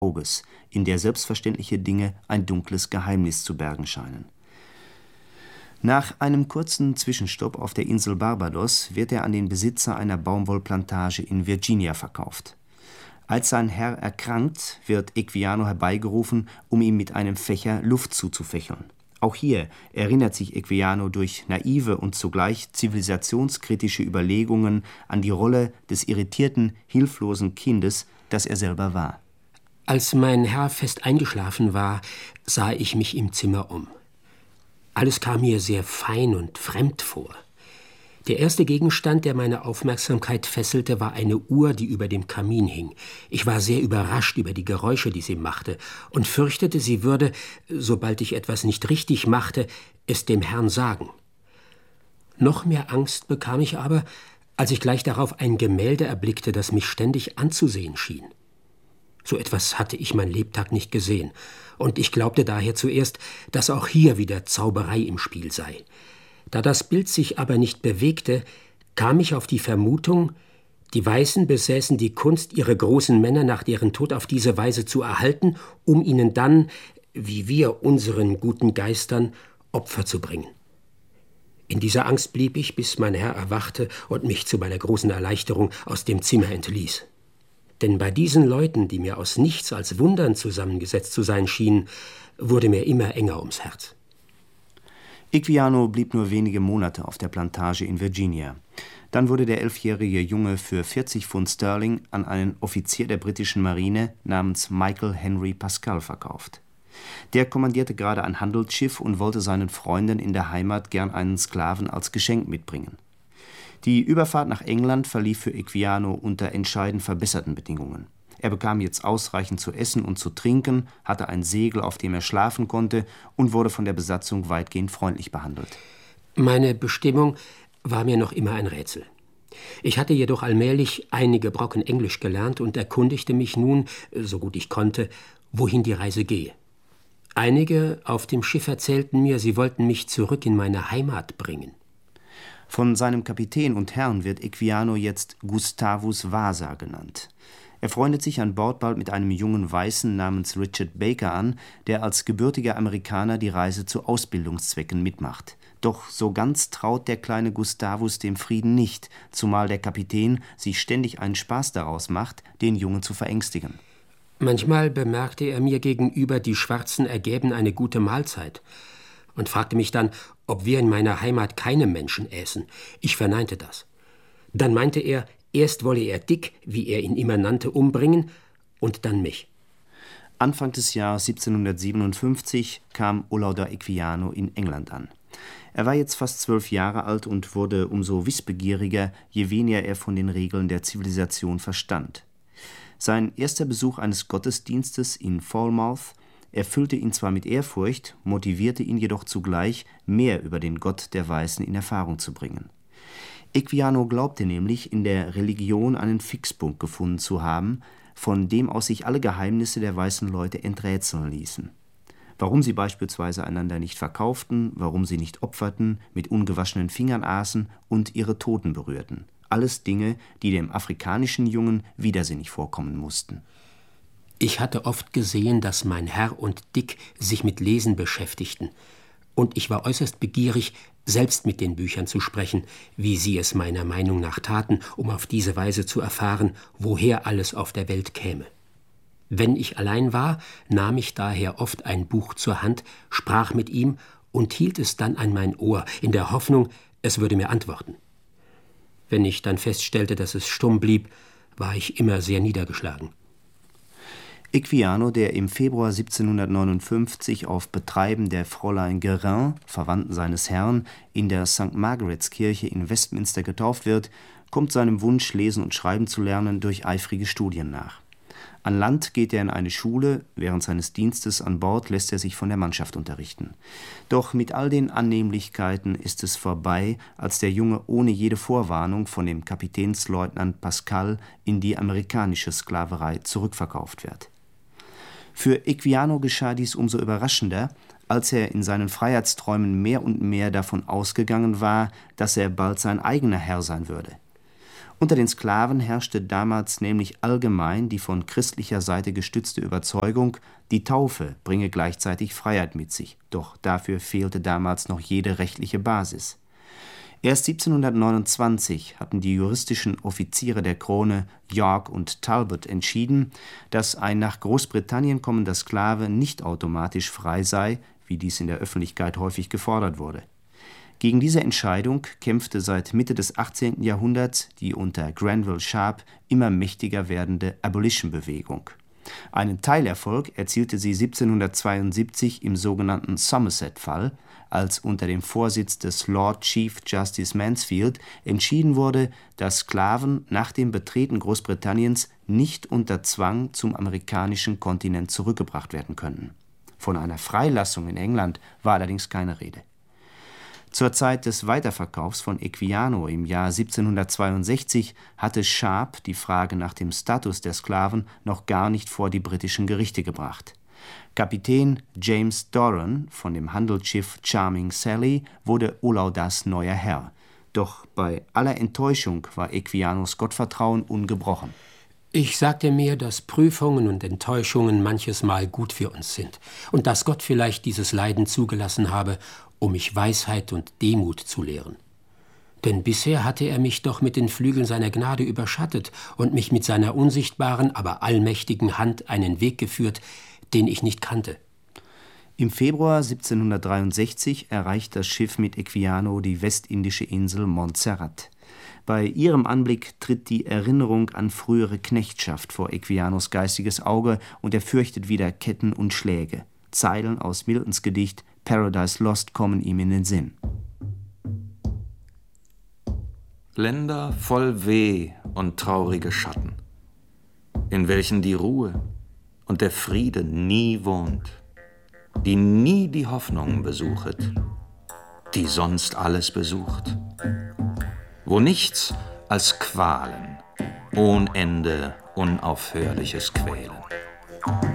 Auges, in der selbstverständliche Dinge ein dunkles Geheimnis zu bergen scheinen. Nach einem kurzen Zwischenstopp auf der Insel Barbados wird er an den Besitzer einer Baumwollplantage in Virginia verkauft. Als sein Herr erkrankt, wird Equiano herbeigerufen, um ihm mit einem Fächer Luft zuzufächeln. Auch hier erinnert sich Equiano durch naive und zugleich zivilisationskritische Überlegungen an die Rolle des irritierten, hilflosen Kindes, das er selber war. Als mein Herr fest eingeschlafen war, sah ich mich im Zimmer um. Alles kam mir sehr fein und fremd vor. Der erste Gegenstand, der meine Aufmerksamkeit fesselte, war eine Uhr, die über dem Kamin hing. Ich war sehr überrascht über die Geräusche, die sie machte, und fürchtete, sie würde, sobald ich etwas nicht richtig machte, es dem Herrn sagen. Noch mehr Angst bekam ich aber, als ich gleich darauf ein Gemälde erblickte, das mich ständig anzusehen schien. So etwas hatte ich mein Lebtag nicht gesehen, und ich glaubte daher zuerst, dass auch hier wieder Zauberei im Spiel sei. Da das Bild sich aber nicht bewegte, kam ich auf die Vermutung, die Weißen besäßen die Kunst, ihre großen Männer nach deren Tod auf diese Weise zu erhalten, um ihnen dann, wie wir unseren guten Geistern, Opfer zu bringen. In dieser Angst blieb ich, bis mein Herr erwachte und mich zu meiner großen Erleichterung aus dem Zimmer entließ. Denn bei diesen Leuten, die mir aus nichts als Wundern zusammengesetzt zu sein schienen, wurde mir immer enger ums Herz. Equiano blieb nur wenige Monate auf der Plantage in Virginia. Dann wurde der 11-jährige Junge für 40 Pfund Sterling an einen Offizier der britischen Marine namens Michael Henry Pascal verkauft. Der kommandierte gerade ein Handelsschiff und wollte seinen Freunden in der Heimat gern einen Sklaven als Geschenk mitbringen. Die Überfahrt nach England verlief für Equiano unter entscheidend verbesserten Bedingungen. Er bekam jetzt ausreichend zu essen und zu trinken, hatte ein Segel, auf dem er schlafen konnte, und wurde von der Besatzung weitgehend freundlich behandelt. Meine Bestimmung war mir noch immer ein Rätsel. Ich hatte jedoch allmählich einige Brocken Englisch gelernt und erkundigte mich nun, so gut ich konnte, wohin die Reise gehe. Einige auf dem Schiff erzählten mir, sie wollten mich zurück in meine Heimat bringen. Von seinem Kapitän und Herrn wird Equiano jetzt Gustavus Vasa genannt. Er freundet sich an Bord bald mit einem jungen Weißen namens Richard Baker an, der als gebürtiger Amerikaner die Reise zu Ausbildungszwecken mitmacht. Doch so ganz traut der kleine Gustavus dem Frieden nicht, zumal der Kapitän sich ständig einen Spaß daraus macht, den Jungen zu verängstigen. Manchmal bemerkte er mir gegenüber, die Schwarzen ergäben eine gute Mahlzeit, und fragte mich dann, ob wir in meiner Heimat keine Menschen äßen. Ich verneinte das. Dann meinte er, erst wolle er Dick, wie er ihn immer nannte, umbringen, und dann mich. Anfang des Jahres 1757 kam Olaudah Equiano in England an. Er war jetzt fast 12 Jahre alt und wurde umso wissbegieriger, je weniger er von den Regeln der Zivilisation verstand. Sein erster Besuch eines Gottesdienstes in Falmouth erfüllte ihn zwar mit Ehrfurcht, motivierte ihn jedoch zugleich, mehr über den Gott der Weißen in Erfahrung zu bringen. Equiano glaubte nämlich, in der Religion einen Fixpunkt gefunden zu haben, von dem aus sich alle Geheimnisse der weißen Leute enträtseln ließen. Warum sie beispielsweise einander nicht verkauften, warum sie nicht opferten, mit ungewaschenen Fingern aßen und ihre Toten berührten. Alles Dinge, die dem afrikanischen Jungen widersinnig vorkommen mussten. Ich hatte oft gesehen, dass mein Herr und Dick sich mit Lesen beschäftigten, und ich war äußerst begierig, selbst mit den Büchern zu sprechen, wie sie es meiner Meinung nach taten, um auf diese Weise zu erfahren, woher alles auf der Welt käme. Wenn ich allein war, nahm ich daher oft ein Buch zur Hand, sprach mit ihm und hielt es dann an mein Ohr, in der Hoffnung, es würde mir antworten. Wenn ich dann feststellte, dass es stumm blieb, war ich immer sehr niedergeschlagen. Equiano, der im Februar 1759 auf Betreiben der Fräulein Guérin, Verwandten seines Herrn, in der St. Margaret's Kirche in Westminster getauft wird, kommt seinem Wunsch, lesen und schreiben zu lernen, durch eifrige Studien nach. An Land geht er in eine Schule, während seines Dienstes an Bord lässt er sich von der Mannschaft unterrichten. Doch mit all den Annehmlichkeiten ist es vorbei, als der Junge ohne jede Vorwarnung von dem Kapitänsleutnant Pascal in die amerikanische Sklaverei zurückverkauft wird. Für Equiano geschah dies umso überraschender, als er in seinen Freiheitsträumen mehr und mehr davon ausgegangen war, dass er bald sein eigener Herr sein würde. Unter den Sklaven herrschte damals nämlich allgemein die von christlicher Seite gestützte Überzeugung, die Taufe bringe gleichzeitig Freiheit mit sich, doch dafür fehlte damals noch jede rechtliche Basis. Erst 1729 hatten die juristischen Offiziere der Krone York und Talbot entschieden, dass ein nach Großbritannien kommender Sklave nicht automatisch frei sei, wie dies in der Öffentlichkeit häufig gefordert wurde. Gegen diese Entscheidung kämpfte seit Mitte des 18. Jahrhunderts die unter Granville Sharp immer mächtiger werdende Abolition-Bewegung. Einen Teilerfolg erzielte sie 1772 im sogenannten Somerset-Fall, als unter dem Vorsitz des Lord Chief Justice Mansfield entschieden wurde, dass Sklaven nach dem Betreten Großbritanniens nicht unter Zwang zum amerikanischen Kontinent zurückgebracht werden können. Von einer Freilassung in England war allerdings keine Rede. Zur Zeit des Weiterverkaufs von Equiano im Jahr 1762 hatte Sharp die Frage nach dem Status der Sklaven noch gar nicht vor die britischen Gerichte gebracht. Kapitän James Doran von dem Handelsschiff Charming Sally wurde Olaudas neuer Herr. Doch bei aller Enttäuschung war Equianos Gottvertrauen ungebrochen. Ich sagte mir, dass Prüfungen und Enttäuschungen manches Mal gut für uns sind und dass Gott vielleicht dieses Leiden zugelassen habe, um mich Weisheit und Demut zu lehren. Denn bisher hatte er mich doch mit den Flügeln seiner Gnade überschattet und mich mit seiner unsichtbaren, aber allmächtigen Hand einen Weg geführt, den ich nicht kannte. Im Februar 1763 erreicht das Schiff mit Equiano die westindische Insel Montserrat. Bei ihrem Anblick tritt die Erinnerung an frühere Knechtschaft vor Equianos geistiges Auge und er fürchtet wieder Ketten und Schläge. Zeilen aus Miltons Gedicht Paradise Lost kommen ihm in den Sinn. Länder voll Weh und traurige Schatten, in welchen die Ruhe und der Friede nie wohnt, die nie die Hoffnung besuchet, die sonst alles besucht, wo nichts als Qualen, ohn Ende unaufhörliches Quälen.